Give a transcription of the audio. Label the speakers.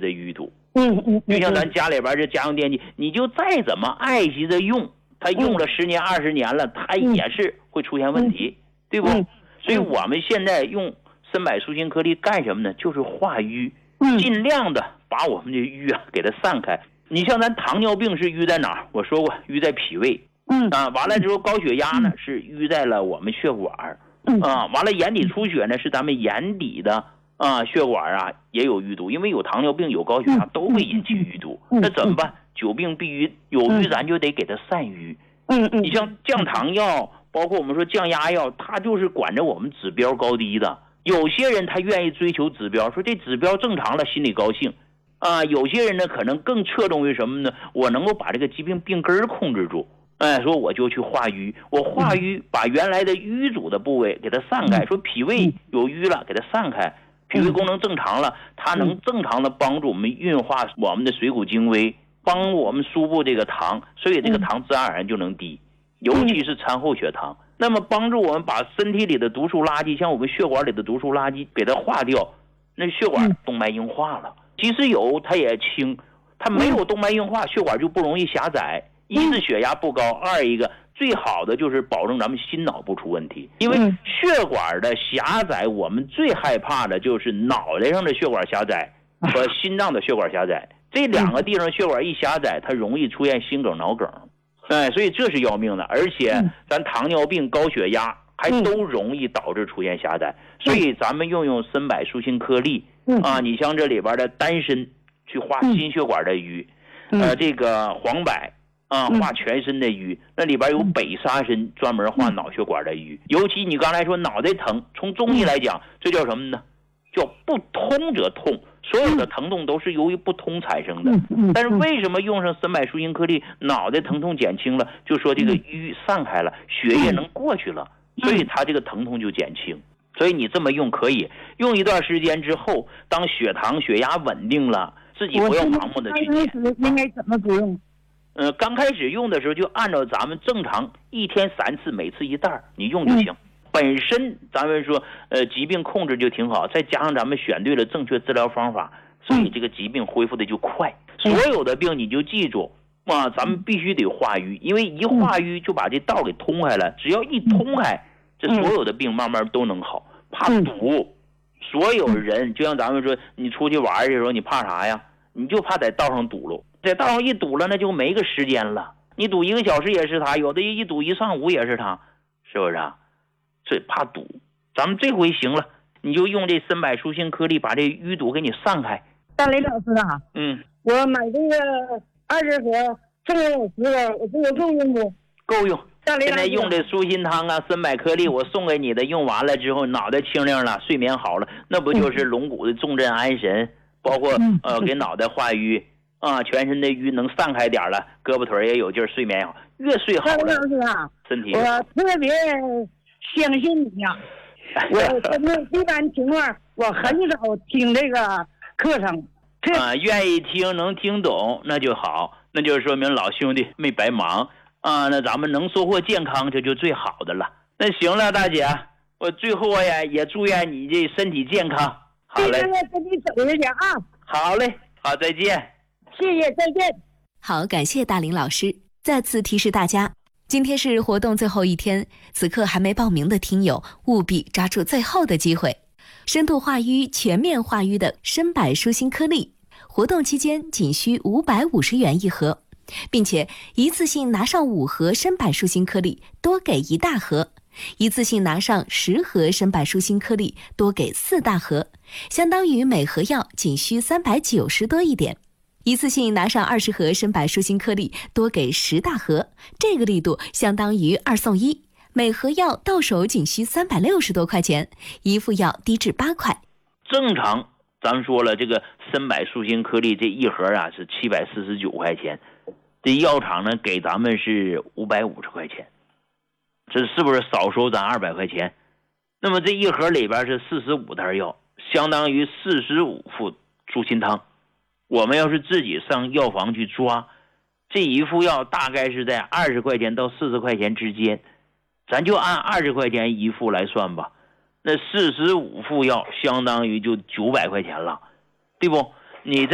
Speaker 1: 的淤堵。就像咱家里边这家用电器，你就再怎么爱惜着用，它用了10年20年了，它也是会出现问题，对不？所以我们现在用深柏舒心颗粒干什么呢？就是化瘀，尽量的把我们的瘀给它散开。你像咱糖尿病是瘀在哪儿？我说过瘀在脾胃，完了之后高血压呢是瘀在了我们血管，完了眼底出血呢是咱们眼底的血管也有淤堵，因为有糖尿病有高血压都会引起淤堵。那怎么办？久病必瘀，有瘀咱就得给它散瘀。你像降糖药，包括我们说降压药，它就是管着我们指标高低的。有些人他愿意追求指标，说这指标正常了心里高兴有些人呢可能更侧重于什么呢？我能够把这个疾病病根控制住，说我就去化瘀，我化瘀把原来的淤阻的部位给它散开，说脾胃有瘀了给它散开，脾胃功能正常了，它能正常的帮助我们运化我们的水谷精微，帮我们输布这个糖，所以这个糖自然而然就能低，尤其是餐后血糖。那么帮助我们把身体里的毒素垃圾，像我们血管里的毒素垃圾给它化掉，那血管动脉硬化了，即使有它也轻，它没有动脉硬化，血管就不容易狭窄。一是血压不高，二一个最好的就是保证咱们心脑不出问题。因为血管的狭窄，我们最害怕的就是脑袋上的血管狭窄和心脏的血管狭窄，这两个地方血管一狭窄，它容易出现心梗脑梗。所以这是要命的，而且咱糖尿病高血压还都容易导致出现狭窄。所以咱们用深柏舒心颗粒你像这里边的丹参去化心血管的瘀，这个黄柏化全身的瘀，那里边有北沙参专门化脑血管的瘀。尤其你刚才说脑袋疼，从中医来讲，这叫什么呢？叫不通则痛，所有的疼痛都是由于不通产生的。但是为什么用上深柏舒心颗粒，脑袋疼痛减轻了，就说这个瘀散开了，血液能过去了，所以它这个疼痛就减轻。所以你这么用可以用一段时间之后，当血糖血压稳定了，自己不要盲目的去减。
Speaker 2: 应该怎么服用？
Speaker 1: 刚开始用的时候就按照咱们正常1天3次，每次一袋你用就行。本身咱们说疾病控制就挺好，再加上咱们选对了正确治疗方法，所以这个疾病恢复的就快。所有的病你就记住咱们必须得化瘀，因为一化瘀就把这道给通开了，只要一通开，这所有的病慢慢都能好。怕堵，所有人就像咱们说你出去玩的时候你怕啥呀？你就怕在道上堵了，在道上一堵了那就没个时间了，你堵1个小时也是他，有的一堵1上午也是他，是不是所以怕堵，咱们这回行了，你就用这深柏舒心颗粒把这淤堵给你散开。
Speaker 2: 大雷老师我买这个20盒，送给我10个，我这个够用不？
Speaker 1: 够用。现在用这舒心汤深柏颗粒我送给你的，用完了之后脑袋清亮了，睡眠好了，那不就是龙骨的重镇安神，包括给脑袋化瘀全身的瘀能散开点了，胳膊腿也有劲儿，睡眠好，越睡好了。
Speaker 2: 大雷老师
Speaker 1: 身体
Speaker 2: 我特别相信你我真的一般情况我很少听这个课程
Speaker 1: 愿意听能听懂那就好，那就说明老兄弟没白忙那咱们能收获健康，这就最好的了。那行了，大姐，我最后也祝愿你这身体健康。好嘞，
Speaker 2: 跟你走一下
Speaker 1: 好嘞，好，再见。
Speaker 2: 谢谢，再见。
Speaker 3: 好，感谢大林老师。再次提示大家，今天是活动最后一天，此刻还没报名的听友务必抓住最后的机会。深度化瘀、全面化瘀的深柏舒心颗粒，活动期间仅需550元一盒，并且一次性拿上5盒深柏舒心颗粒，多给1大盒；一次性拿上10盒深柏舒心颗粒，多给4大盒，相当于每盒药仅需390多一点。一次性拿上20盒深柏舒心颗粒，多给10大盒，这个力度相当于2送1，每盒药到手仅需360多块钱，一副药低至8块。
Speaker 1: 正常咱们说了，这个深柏舒心颗粒这一盒是749块钱，这药厂呢给咱们是550块钱，这是不是少收咱200块钱？那么这一盒里边是45袋药，相当于45副舒心汤。我们要是自己上药房去抓，这一副药大概是在20块钱到40块钱之间，咱就按20块钱一副来算吧，那45副药相当于就900块钱了，对不？你